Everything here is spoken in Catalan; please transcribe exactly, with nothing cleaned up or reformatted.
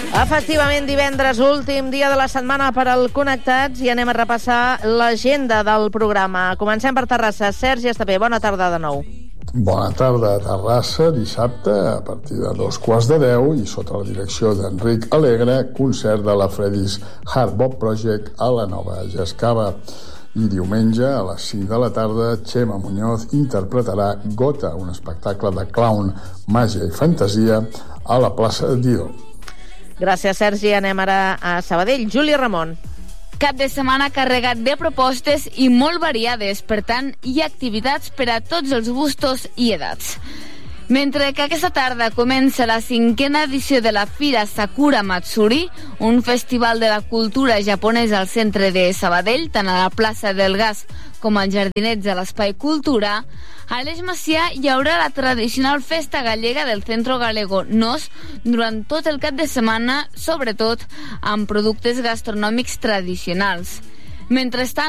Efectivament, divendres, últim dia de la setmana per al Connectats, i anem a repassar l'agenda del programa. Comencem per Terrassa. Sergi Estapé, bona tarda de nou. Bona tarda a Terrassa, dissabte a partir de dos quarts de deu i sota la direcció d'Enric Alegre, concert de la Freddy's Hard Bop Project a la Nova Gescava. I diumenge a les cinc de la tarda Xema Muñoz interpretarà Gota, un espectacle de clown, màgia i fantasia a la plaça Dido. Gràcies, Sergi. Anem ara a Sabadell. Júlia Ramon. Cap de setmana carregat de propostes i molt variades, per tant, hi ha activitats per a tots els gustos i edats. Mentre que aquesta tarda comença la cinquena edició de la Fira Sakura Matsuri, un festival de la cultura japonesa al centre de Sabadell, tant a la plaça del Gas com als jardinets de l'Espai Cultura, a l'Eix Macià hi haurà la tradicional festa gallega del Centro Galego Nos durant tot el cap de setmana, sobretot amb productes gastronòmics tradicionals. Mentrestant,